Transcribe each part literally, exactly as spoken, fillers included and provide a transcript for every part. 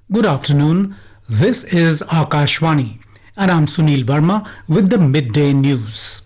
Good afternoon. This is Akashvani and I'm Sunil Verma with the midday news.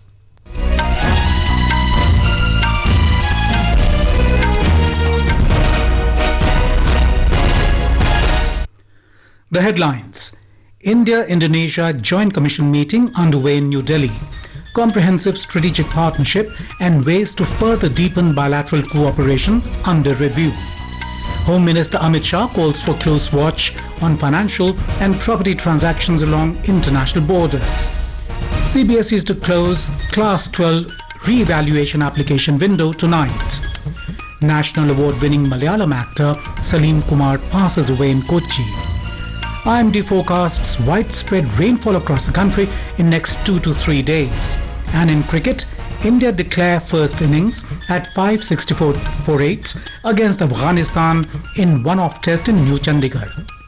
The headlines. India-Indonesia Joint Commission meeting underway in New Delhi. Comprehensive strategic partnership and ways to further deepen bilateral cooperation under review. Home Minister Amit Shah calls for close watch on financial and property transactions along international borders. C B S E is to close Class twelve re-evaluation application window tonight. National award-winning Malayalam actor Salim Kumar passes away in Kochi. I M D forecasts widespread rainfall across the country in next two to three days. And in cricket, India declare first innings at five sixty-four for eight against Afghanistan in one-off test in New Chandigarh.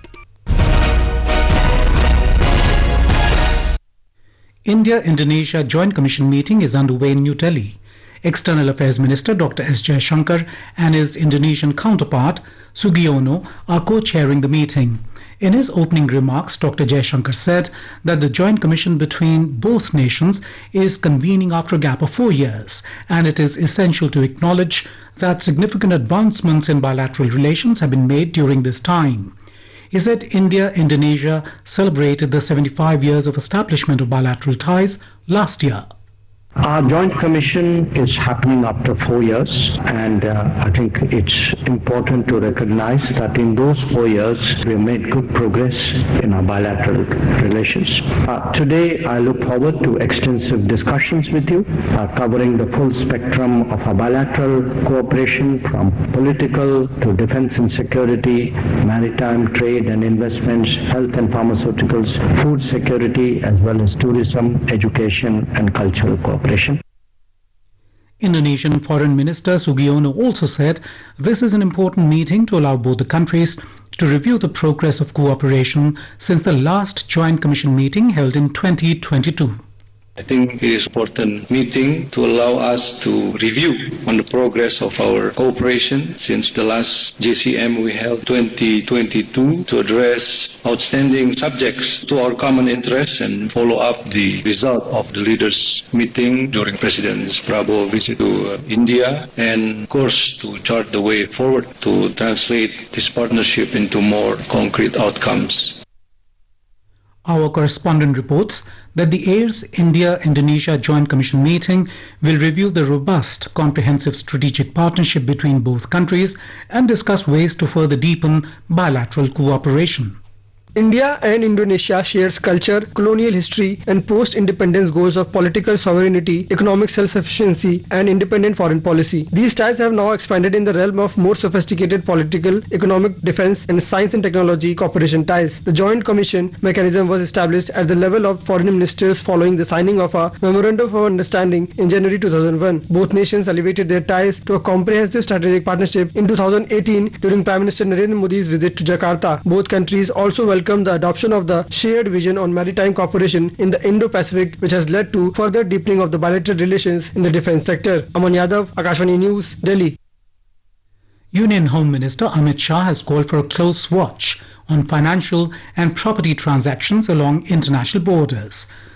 India-Indonesia Joint Commission meeting is underway in New Delhi. External Affairs Minister Doctor S Jaishankar and his Indonesian counterpart Sugiono are co-chairing the meeting. In his opening remarks, Doctor Jaishankar said that the Joint Commission between both nations is convening after a gap of four years and it is essential to acknowledge that significant advancements in bilateral relations have been made during this time. He said India-Indonesia celebrated the seventy-five years of establishment of bilateral ties last year. Our joint commission is happening after four years and uh, I think it's important to recognize that in those four years we have made good progress in our bilateral relations. Uh, today I look forward to extensive discussions with you uh, covering the full spectrum of our bilateral cooperation from political to defense and security, maritime, trade and investments, health and pharmaceuticals, food security as well as tourism, education and cultural cooperation. Indonesian Foreign Minister Sugiono also said this is an important meeting to allow both the countries to review the progress of cooperation since the last Joint Commission meeting held in twenty twenty-two. I think it is an important meeting to allow us to review on the progress of our cooperation since the last J C M we held twenty twenty-two to address outstanding subjects to our common interests and follow up the result of the leaders meeting during President Prabowo's visit to uh, India and of course to chart the way forward to translate this partnership into more concrete outcomes. Our correspondent reports that the eighth India-Indonesia Joint Commission meeting will review the robust, comprehensive strategic partnership between both countries and discuss ways to further deepen bilateral cooperation. India and Indonesia shares culture, colonial history and post-independence goals of political sovereignty, economic self-sufficiency and independent foreign policy. These ties have now expanded in the realm of more sophisticated political, economic, defense and science and technology cooperation ties. The Joint Commission mechanism was established at the level of foreign ministers following the signing of a Memorandum of Understanding in January two thousand one. Both nations elevated their ties to a comprehensive strategic partnership in two thousand eighteen during Prime Minister Narendra Modi's visit to Jakarta. Both countries also welcomed the adoption of the shared vision on maritime cooperation in the Indo-Pacific, which has led to further deepening of the bilateral relations in the defense sector. Aman Yadav, Akashvani News, Delhi. Union Home Minister Amit Shah has called for a close watch on financial and property transactions along international borders.